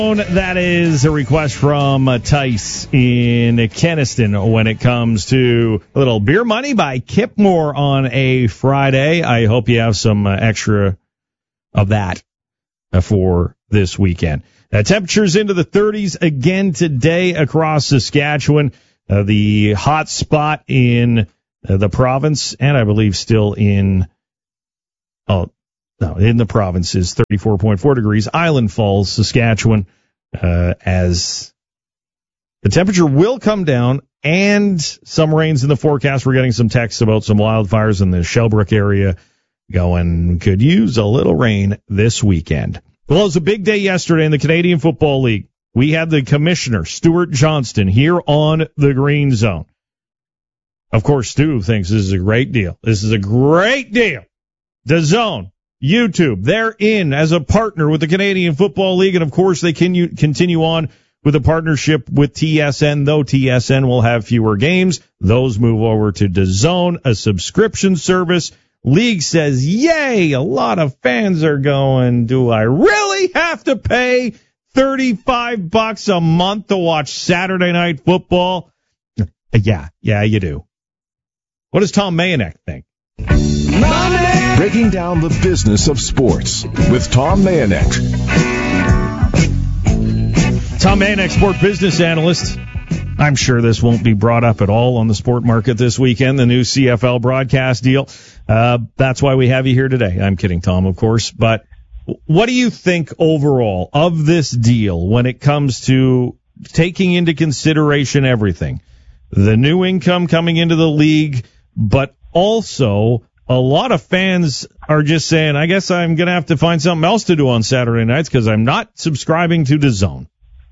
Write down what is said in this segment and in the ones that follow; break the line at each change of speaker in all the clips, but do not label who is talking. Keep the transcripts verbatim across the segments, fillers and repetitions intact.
That is a request from uh, Tice in Kenaston when it comes to a little beer money by Kipmore on a Friday. I hope you have some uh, extra of that uh, for this weekend. Uh, temperatures into the thirties again today across Saskatchewan. Uh, the hot spot in uh, the province, and I believe still in, oh, no, in the province is thirty-four point four degrees. Island Falls, Saskatchewan, uh, as the temperature will come down and some rains in the forecast. We're getting some texts about some wildfires in the Shelbrook area going, could use a little rain this weekend. Well, it was a big day yesterday in the Canadian Football League. We had the commissioner, Stuart Johnston, here on the Green Zone. Of course, Stu thinks this is a great deal. This is a great deal. DAZN, YouTube, they're in as a partner with the Canadian Football League, and of course they can continue on with a partnership with T S N, though T S N will have fewer games. Those move over to DAZN, a subscription service. League says, yay, a lot of fans are going, do I really have to pay thirty-five bucks a month to watch Saturday Night Football? Yeah, yeah, you do. What does Tom Mayenek think?
Money! Breaking down the business of sports with Tom Mayenek.
Tom Mayenek, sport business analyst. I'm sure this won't be brought up at all on the sport market this weekend, the new C F L broadcast deal. Uh, that's why we have you here today. I'm kidding, Tom, of course. But what do you think overall of this deal when it comes to taking into consideration everything? The new income coming into the league, but also a lot of fans are just saying, I guess I'm going to have to find something else to do on Saturday nights because I'm not subscribing to DAZN.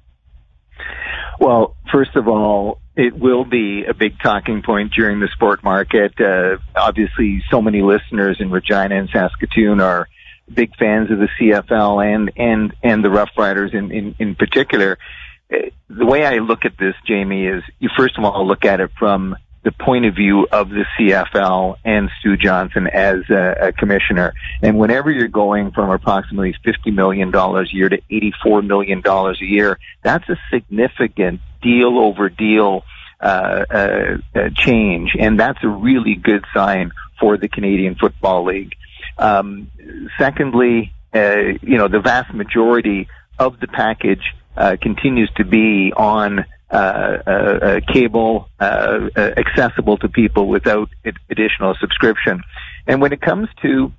Well, first of all, it will be a big talking point during the sport market. Uh, obviously, so many listeners in Regina and Saskatoon are big fans of the C F L and, and, and the Rough Riders in, in, in particular. The way I look at this, Jamie, is you first of all look at it from the point of view of the C F L and Stu Johnson as a, a commissioner. And whenever you're going from approximately fifty million dollars a year to eighty-four million dollars a year, that's a significant deal over deal uh, uh, uh, change. And that's a really good sign for the Canadian Football League. Um, secondly, uh, you know, the vast majority of the package uh, continues to be on Uh, uh, uh, cable, uh, uh, accessible to people without ad- additional subscription. And when it comes to,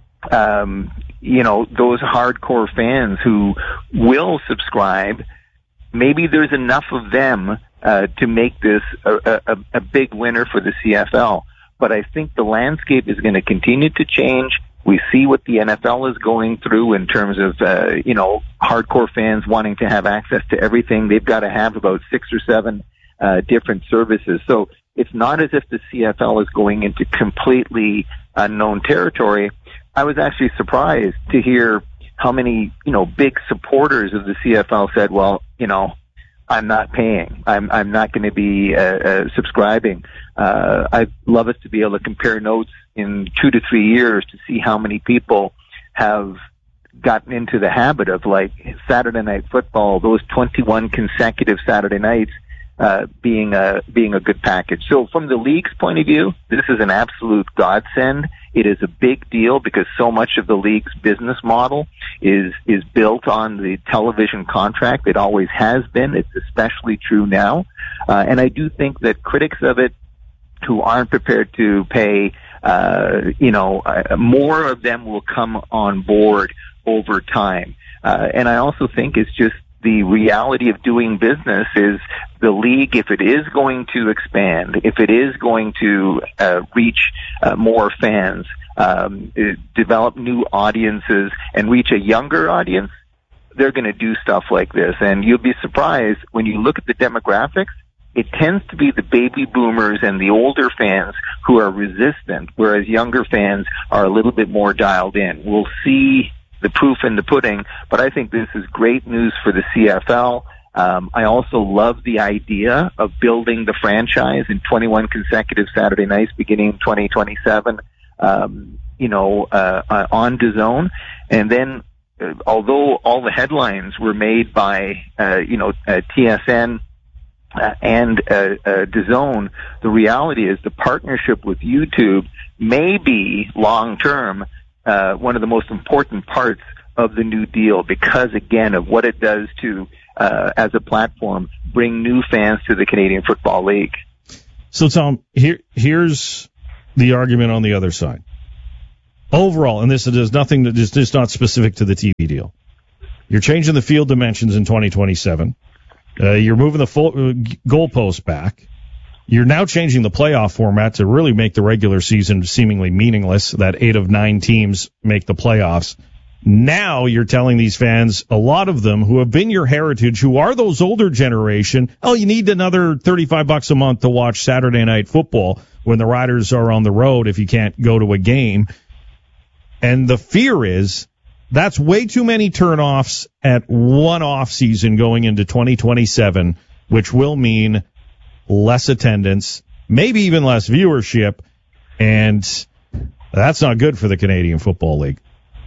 um, you know, those hardcore fans who will subscribe, maybe there's enough of them uh, to make this a, a, a big winner for the C F L. But I think the landscape is going to continue to change. We see what the N F L is going through in terms of, uh, you know, hardcore fans wanting to have access to everything. They've got to have about six or seven uh, different services. So it's not as if the C F L is going into completely unknown territory. I was actually surprised to hear how many, you know, big supporters of the C F L said, well, you know, I'm not paying. I'm, I'm not going to be uh, uh, subscribing. Uh, I'd love us to be able to compare notes in two to three years to see how many people have gotten into the habit of, like, Saturday Night Football, those twenty-one consecutive Saturday nights, uh, being a, being a good package. So from the league's point of view, this is an absolute godsend. It is a big deal because so much of the league's business model is, is built on the television contract. It always has been. It's especially true now. Uh, and I do think that critics of it who aren't prepared to pay, uh, you know, uh, more of them will come on board over time. Uh, and I also think it's just the reality of doing business is the league, if it is going to expand, if it is going to uh, reach uh, more fans, um, develop new audiences, and reach a younger audience, they're going to do stuff like this. And you'll be surprised when you look at the demographics. It tends to be the baby boomers and the older fans who are resistant, whereas younger fans are a little bit more dialed in. We'll see the proof in the pudding, but I think this is great news for the C F L. Um, I also love the idea of building the franchise in twenty-one consecutive Saturday nights beginning in twenty twenty-seven, um, you know, uh, uh, on DAZN. And then uh, although all the headlines were made by, uh, you know, uh, T S N uh, and uh, uh, DAZN, the reality is the partnership with YouTube may be long-term uh, one of the most important parts of the new deal because, again, of what it does to, uh, as a platform, bring new fans to the Canadian Football League.
So, Tom, here, here's the argument on the other side. Overall, and this is nothing that is just not specific to the T V deal. You're changing the field dimensions in twenty twenty-seven. Uh, you're moving the full uh, goalpost back. You're now changing the playoff format to really make the regular season seemingly meaningless, that eight of nine teams make the playoffs. Now you're telling these fans, a lot of them who have been your heritage, who are those older generation, oh, you need another thirty-five bucks a month to watch Saturday Night Football when the Riders are on the road if you can't go to a game. And the fear is that's way too many turnoffs at one off season going into twenty twenty-seven, which will mean less attendance, maybe even less viewership, and that's not good for the Canadian Football League.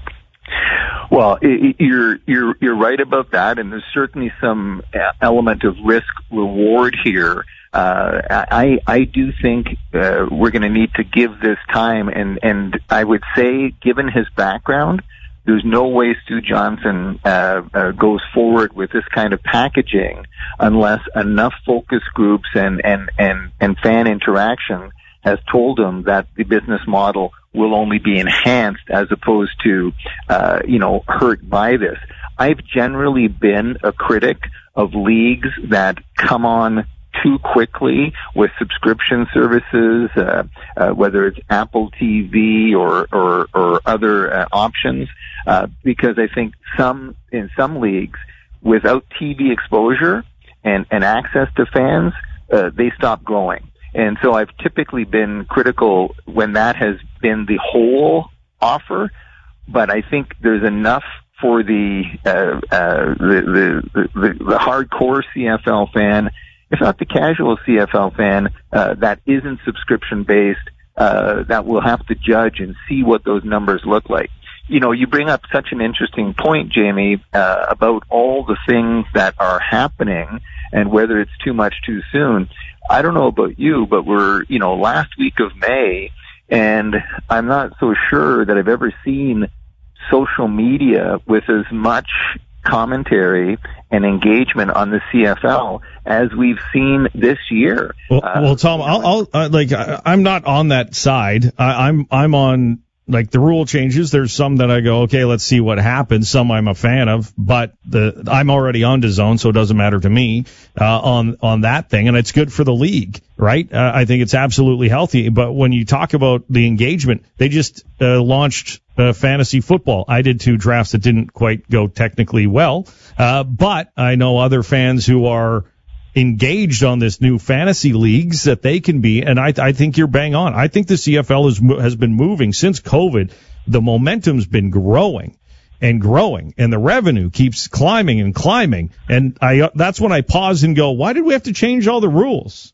Well, you're you're you're right about that, and there's certainly some element of risk reward here. Uh, I I do think uh, we're going to need to give this time, and and I would say, given his background, there's no way Stu Johnson uh, uh, goes forward with this kind of packaging unless enough focus groups and and and and fan interaction has told him that the business model will only be enhanced as opposed to, uh, you know, hurt by this. I've generally been a critic of leagues that come on too quickly with subscription services, uh, uh, whether it's Apple T V or, or, or other uh, options, uh, because I think some, in some leagues, without T V exposure and, and access to fans, uh, they stop growing. And so I've typically been critical when that has been the whole offer, but I think there's enough for the uh, uh, the, the, the, the hardcore C F L fan, if not the casual C F L fan, uh, that isn't subscription-based, uh, that will have to judge and see what those numbers look like. You know, you bring up such an interesting point, Jamie, uh, about all the things that are happening and whether it's too much too soon. I don't know about you, but we're, you know, last week of May, and I'm not so sure that I've ever seen social media with as much commentary and engagement on the C F L as we've seen this year.
Well, uh, well Tom, I'll, I'll uh, like I, I'm not on that side. I, I'm I'm on. Like the rule changes, there's some that I go, okay, let's see what happens. Some I'm a fan of, but the I'm already on DAZN, so it doesn't matter to me uh, on on that thing, and it's good for the league, right? Uh, I think it's absolutely healthy. But when you talk about the engagement, they just uh, launched uh, fantasy football. I did two drafts that didn't quite go technically well, uh, but I know other fans who are engaged on this new fantasy leagues that they can be, and I, I think you're bang on. I think the C F L has, has been moving since COVID. The momentum's been growing and growing, and the revenue keeps climbing and climbing. And I that's when I pause and go, why did we have to change all the rules?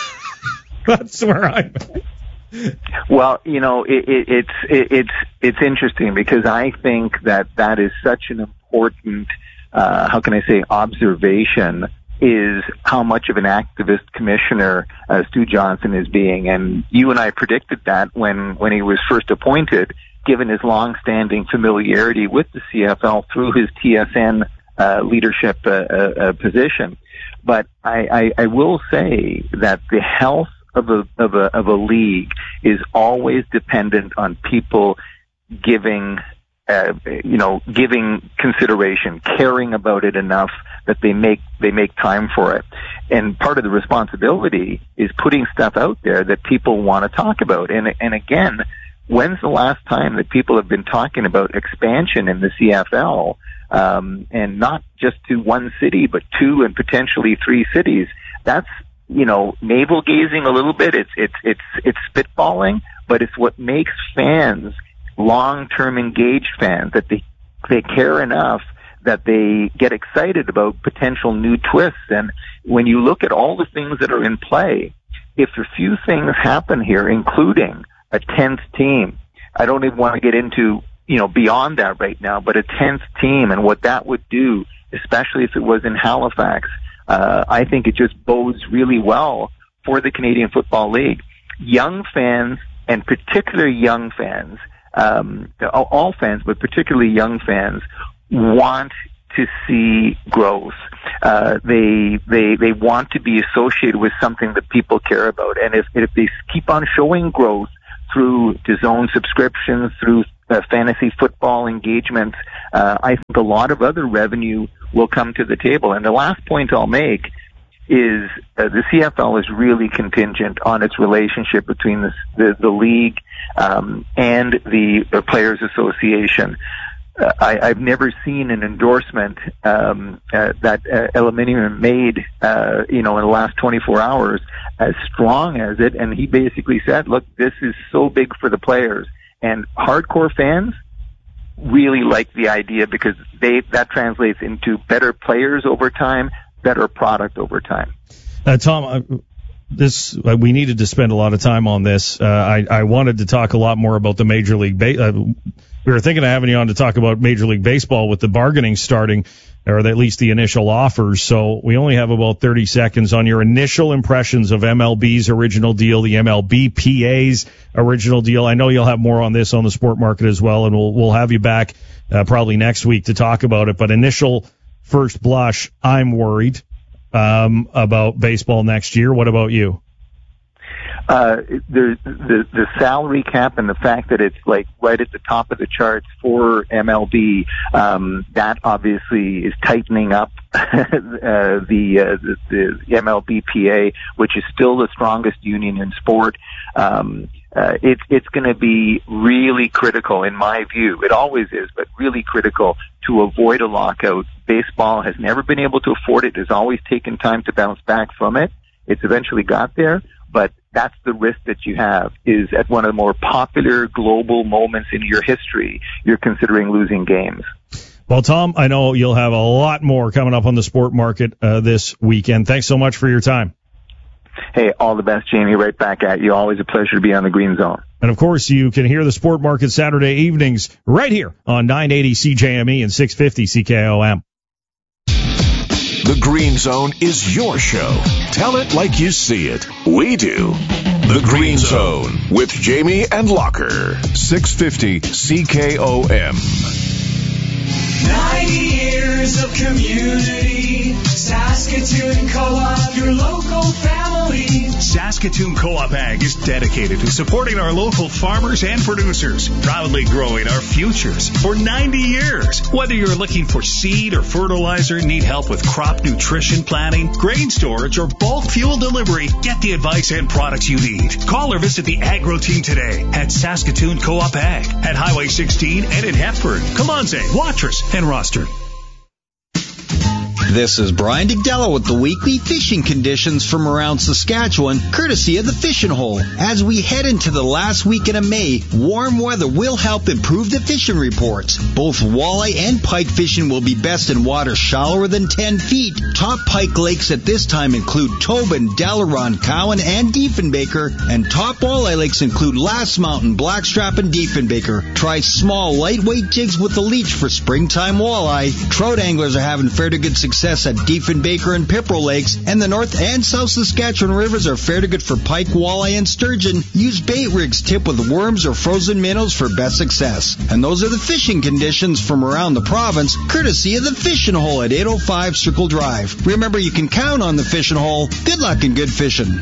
That's where I'm at.
Well, you know, it, it, it's it, it's it's interesting because I think that that is such an important, uh, how can I say, observation. Is how much of an activist commissioner uh, Stu Johnson is being. And you and I predicted that when, when he was first appointed, given his long-standing familiarity with the C F L through his T S N uh, leadership uh, uh, position. But I, I, I will say that the health of a, of a, of a league is always dependent on people giving Uh, you know, giving consideration, caring about it enough that they make they make time for it. And part of the responsibility is putting stuff out there that people want to talk about. And and again, when's the last time that people have been talking about expansion in the C F L, um, and not just to one city, but two and potentially three cities? That's, you know, navel gazing a little bit. It's it's it's it's spitballing, but it's what makes fans long-term engaged fans, that they they care enough that they get excited about potential new twists. And when you look at all the things that are in play, if a few things happen here, including a tenth team, I don't even want to get into, you know, beyond that right now, but a tenth team and what that would do, especially if it was in Halifax, uh, I think it just bodes really well for the Canadian Football League. Young fans, and particularly young fans, um, all fans, but particularly young fans, want to see growth. Uh, they, they, they want to be associated with something that people care about. And if, if they keep on showing growth through DAZN subscriptions, through uh, fantasy football engagements, uh, I think a lot of other revenue will come to the table. And the last point I'll make is uh, the C F L is really contingent on its relationship between the, the, the league um, and the, the Players Association. Uh, I, I've never seen an endorsement um, uh, that uh, Eliminian made, uh, you know, in the last twenty-four hours as strong as it. And he basically said, look, this is so big for the players. And hardcore fans really like the idea because they that translates into better players over time, better product over time.
Uh, Tom, uh, this uh, we needed to spend a lot of time on this. Uh, I, I wanted to talk a lot more about the Major League Ba- uh, We were thinking of having you on to talk about Major League Baseball with the bargaining starting, or at least the initial offers. So we only have about thirty seconds on your initial impressions of M L B's original deal, the M L B P A's original deal. I know you'll have more on this on the Sport Market as well, and we'll we'll have you back uh, probably next week to talk about it. But initial first blush, I'm worried um, about baseball next year. What about you?
Uh, the, the, the salary cap and the fact that it's like right at the top of the charts for M L B, um, that obviously is tightening up, uh, the, uh, the, the M L B P A, which is still the strongest union in sport. Um, uh, it's, it's going to be really critical in my view. It always is, but really critical to avoid a lockout. Baseball has never been able to afford it. It has always taken time to bounce back from it. It's eventually got there, but that's the risk that you have, is at one of the more popular global moments in your history, you're considering losing games.
Well, Tom, I know you'll have a lot more coming up on the Sport Market uh, this weekend. Thanks so much for your time.
Hey, all the best, Jamie. Right back at you. Always a pleasure to be on the Green Zone.
And, of course, you can hear the Sport Market Saturday evenings right here on nine eighty C J M E and six fifty C K O M.
The Green Zone is your show. Tell it like you see it. We do. The Green Zone with Jamie and Locker. six fifty C K O M.
ninety years of community. Saskatoon Co-op, your local family.
Saskatoon Co-op Ag is dedicated to supporting our local farmers and producers, proudly growing our futures for ninety years. Whether you're looking for seed or fertilizer, need help with crop nutrition planning, grain storage, or bulk fuel delivery, get the advice and products you need. Call or visit the Agro Team today at Saskatoon Co-op Ag at Highway sixteen and in Hepburn, Comanze, Watrous, and Roster.
This is Brian Digdella with the weekly fishing conditions from around Saskatchewan, courtesy of the Fishing Hole. As we head into the last weekend of May, warm weather will help improve the fishing reports. Both walleye and pike fishing will be best in water shallower than ten feet. Top pike lakes at this time include Tobin, Delaron, Cowan, and Diefenbaker, and top walleye lakes include Last Mountain, Blackstrap, and Diefenbaker. Try small, lightweight jigs with the leech for springtime walleye. Trout anglers are having fairly good success at Diefenbaker and Pipro Lakes, and the North and South Saskatchewan rivers are fairly good for pike, walleye, and sturgeon. Use bait rigs tipped with worms or frozen minnows for best success. And those are the fishing conditions from around the province, courtesy of the Fishing Hole at eight oh five Circle Drive. Remember, you can count on the Fishing Hole. Good luck and good fishing.
Get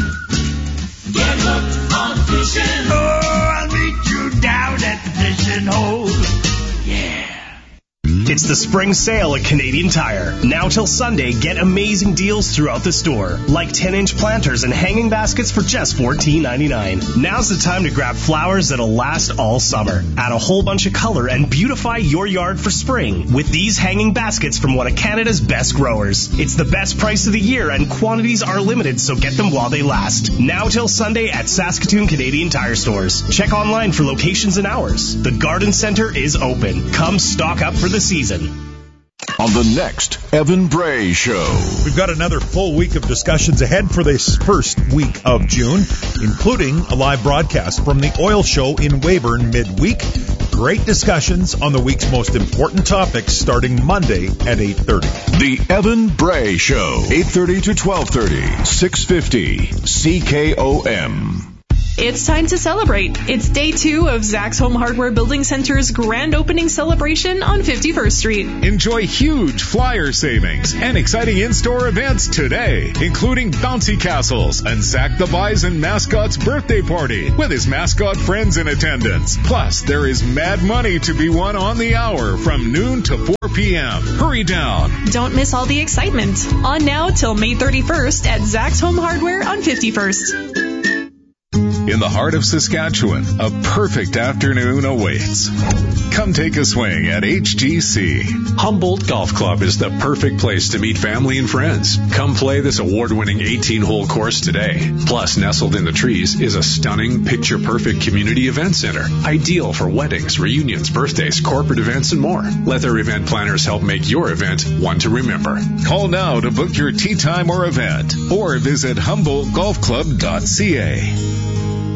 hooked on fishing.
Oh, I'll meet you down at the Fishing Hole. Yeah. It's the spring sale at Canadian Tire. Now till Sunday, get amazing deals throughout the store. Like ten-inch planters and hanging baskets for just fourteen ninety-nine. Now's the time to grab flowers that'll last all summer. Add a whole bunch of color and beautify your yard for spring with these hanging baskets from one of Canada's best growers. It's the best price of the year and quantities are limited, so get them while they last. Now till Sunday at Saskatoon Canadian Tire stores. Check online for locations and hours. The Garden Center is open. Come stock up for the season.
On the next Evan Bray Show.
We've got another full week of discussions ahead for this first week of June, including a live broadcast from the oil show in Weyburn midweek. Great discussions on the week's most important topics starting Monday at eight thirty.
The Evan Bray Show, eight thirty to twelve thirty, six fifty C K O M.
It's time to celebrate. It's day two of Zach's Home Hardware Building Center's grand opening celebration on fifty-first Street.
Enjoy huge flyer savings and exciting in-store events today, including bouncy castles and Zach the Bison mascot's birthday party with his mascot friends in attendance. Plus, there is mad money to be won on the hour from noon to four p.m. Hurry down.
Don't miss all the excitement. On now till May thirty-first at Zach's Home Hardware on fifty-first.
In the heart of Saskatchewan, a perfect afternoon awaits. Come take a swing at H G C.
Humboldt Golf Club is the perfect place to meet family and friends. Come play this award-winning eighteen-hole course today. Plus, nestled in the trees is a stunning, picture-perfect community event center. Ideal for weddings, reunions, birthdays, corporate events, and more. Let their event planners help make your event one to remember.
Call now to book your tee time or event, or visit humboldt golf club dot c a.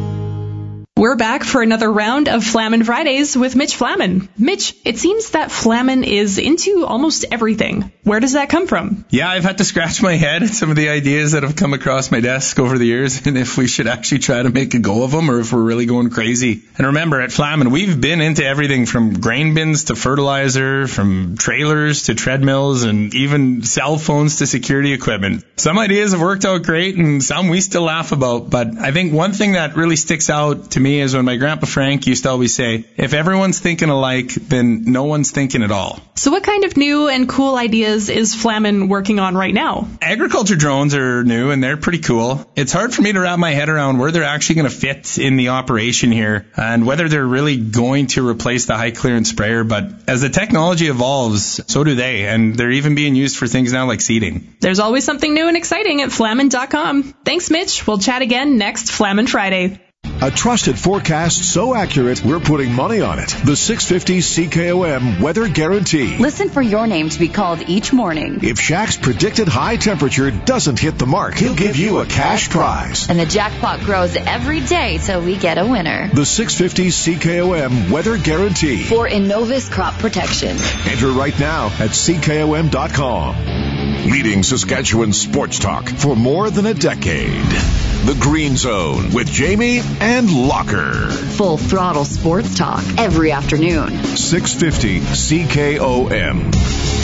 We're back for another round of Flamin' Fridays with Mitch Flamin. Mitch, it seems that Flamin is into almost everything. Where does that come from?
Yeah, I've had to scratch my head at some of the ideas that have come across my desk over the years, and if we should actually try to make a go of them or if we're really going crazy. And remember, at Flamin, we've been into everything from grain bins to fertilizer, from trailers to treadmills, and even cell phones to security equipment. Some ideas have worked out great, and some we still laugh about, but I think one thing that really sticks out to me is when my grandpa Frank used to always say, if everyone's thinking alike, then no one's thinking at all.
So what kind of new and cool ideas is Flamin working on right now?
Agriculture drones are new and they're pretty cool. It's hard for me to wrap my head around where they're actually going to fit in the operation here and whether they're really going to replace the high clearance sprayer. But as the technology evolves, so do they. And they're even being used for things now like seeding.
There's always something new and exciting at flamin dot com. Thanks, Mitch. We'll chat again next Flamin' Friday.
A trusted forecast so accurate, we're putting money on it. The six fifty C K O M Weather Guarantee.
Listen for your name to be called each morning.
If Shaq's predicted high temperature doesn't hit the mark, he'll give you a cash prize.
And the jackpot grows every day till we get a winner.
The six fifty C K O M Weather Guarantee.
For Innovis Crop Protection.
Enter right now at C K O M dot com. Leading Saskatchewan sports talk for more than a decade. The Green Zone with Jamie and Locker.
Full throttle sports talk every afternoon.
six fifty C K O M.